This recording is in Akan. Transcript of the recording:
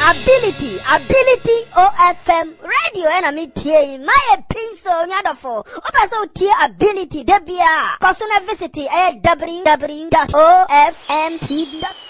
ability OFM radio and me tie my pinso nyadofo obaso tie ability debia kosona visit www.ofmtv.com